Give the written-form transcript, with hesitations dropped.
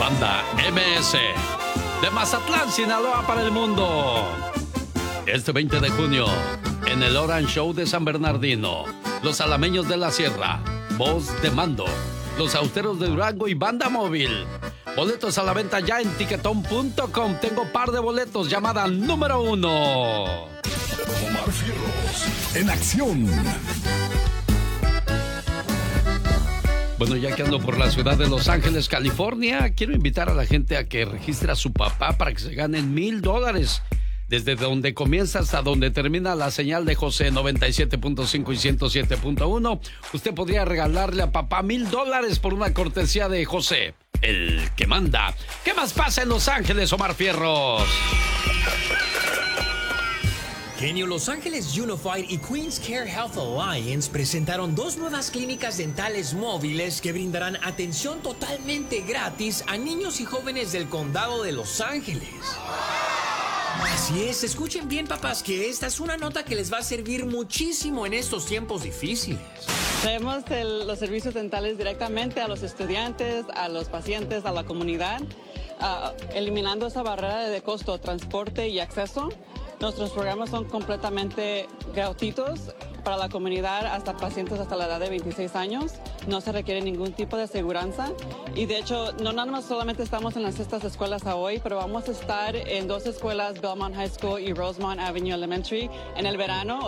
Banda MS de Mazatlán, Sinaloa para el mundo. Este 20 de junio, en el Orange Show de San Bernardino, los Alameños de la Sierra, Voz de Mando, los Austeros de Durango y Banda Móvil. Boletos a la venta ya en tiquetón.com. Tengo par de boletos, llamada número 1. Omar Fierros, en acción. Bueno, ya que ando por la ciudad de Los Ángeles, California, quiero invitar a la gente a que registre a su papá para que se ganen $1,000. Desde donde comienza hasta donde termina la señal de José 97.5 y 107.1, usted podría regalarle a papá $1,000 por una cortesía de José, el que manda. ¿Qué más pasa en Los Ángeles, Omar Fierros? Genio, Los Ángeles Unified y Queens Care Health Alliance presentaron 2 nuevas clínicas dentales móviles que brindarán atención totalmente gratis a niños y jóvenes del condado de Los Ángeles. Así es, escuchen bien, papás, que esta es una nota que les va a servir muchísimo en estos tiempos difíciles. Traemos los servicios dentales directamente a los estudiantes, a los pacientes, a la comunidad, eliminando esa barrera de costo, transporte y acceso. Nuestros programas son completamente gratuitos para la comunidad, hasta pacientes hasta la edad de 26 años. No se requiere ningún tipo de aseguranza. Y de hecho, no nada más solamente estamos en estas escuelas hoy, pero vamos a estar en 2 escuelas, Belmont High School y Rosemont Avenue Elementary, en el verano.